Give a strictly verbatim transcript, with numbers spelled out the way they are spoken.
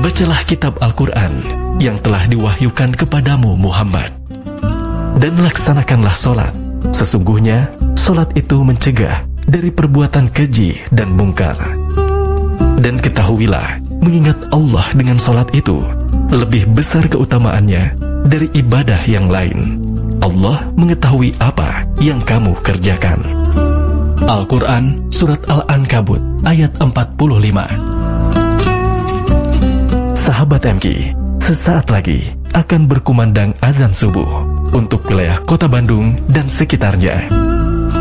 Bacalah kitab Al-Quran yang telah diwahyukan kepadamu Muhammad, dan laksanakanlah solat. Sesungguhnya solat itu mencegah dari perbuatan keji dan mungkar. Dan ketahuilah, mengingat Allah dengan solat itu lebih besar keutamaannya dari ibadah yang lain. Allah mengetahui apa yang kamu kerjakan. Al-Quran Surat Al-Ankabut ayat empat puluh lima. Sahabat M Q, sesaat lagi akan berkumandang azan subuh untuk wilayah Kota Bandung dan sekitarnya.